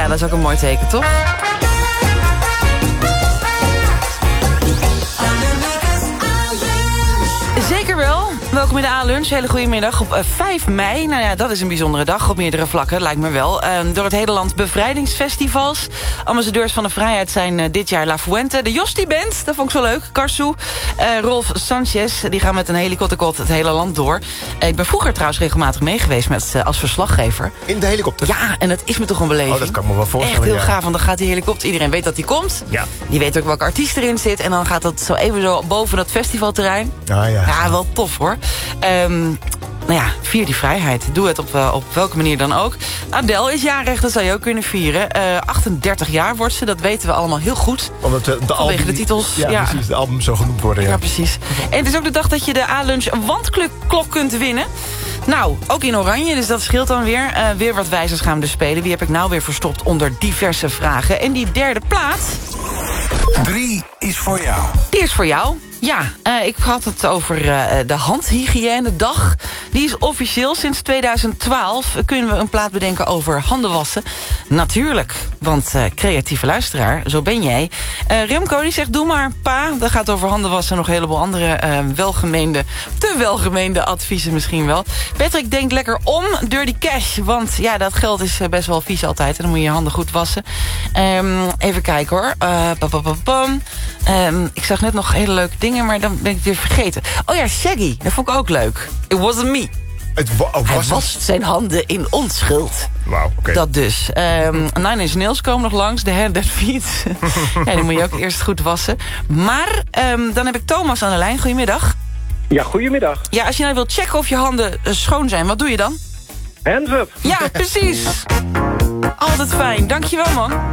dat is ook een mooi teken, toch? Zeker wel. Welkom in de A-lunch. Hele goede middag op 5 mei. Nou ja, dat is een bijzondere dag op meerdere vlakken, lijkt me wel. Door het hele land bevrijdingsfestivals. Ambassadeurs van de vrijheid zijn dit jaar La Fuente. De Josti Band, dat vond ik zo leuk. Karsu, Rolf Sanchez, die gaan met een helikopterkot het hele land door. Ik ben vroeger trouwens regelmatig mee geweest als verslaggever. In de helikopter? Ja, en dat is me toch een beleving. Oh, dat kan me wel voorstellen. Echt heel gaaf, want dan gaat die helikopter. Iedereen weet dat die komt. Ja. Die weet ook welke artiest erin zit. En dan gaat dat zo even zo boven dat festivalterrein. Ah, ja. Ja, wel tof hoor. Nou ja, vier die vrijheid. Doe het op welke manier dan ook. Adele is jarig, dat zou je ook kunnen vieren. 38 jaar wordt ze, dat weten we allemaal heel goed. Omdat de album, de titels. Ja, precies, de album zo genoemd worden. Ja, precies. En het is ook de dag dat je de A-lunch wandklok kunt winnen. Nou, ook in oranje, dus dat scheelt dan weer. Weer wat wijzers gaan we dus spelen. Wie heb ik nou weer verstopt onder diverse vragen? En die derde plaats... 3 is voor jou. Die is voor jou. Ja, ik had het over de handhygiënedag. Die is officieel sinds 2012. Kunnen we een plaat bedenken over handen wassen? Natuurlijk, want creatieve luisteraar, zo ben jij. Remco die zegt, doe maar pa. Dat gaat over handen wassen en nog een heleboel andere te welgemeende adviezen misschien wel. Patrick denkt lekker om Dirty Cash. Want ja, dat geld is best wel vies altijd. En dan moet je je handen goed wassen. Even kijken hoor. Ik zag net nog hele leuke dingen, maar dan ben ik het weer vergeten. Oh ja, Shaggy, dat vond ik ook leuk. It wasn't me. Hij wast zijn handen in onschuld. Wauw, oké. Dat dus. Nine Inch Nails komen nog langs. De Hand That Feeds. Ja, die moet je ook eerst goed wassen. Maar dan heb ik Thomas aan de lijn. Goedemiddag. Ja, goedemiddag. Ja, als je nou wilt checken of je handen schoon zijn, wat doe je dan? Hands up. Ja, precies. Altijd fijn. Dankjewel, man.